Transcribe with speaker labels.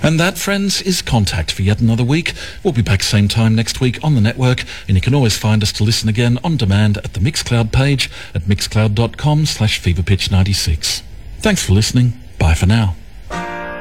Speaker 1: And that, friends, is Contact for yet another week. We'll be back same time next week on the network, and you can always find us to listen again on demand at the Mixcloud page at mixcloud.com/feverpitch96. Thanks for listening. Bye for now.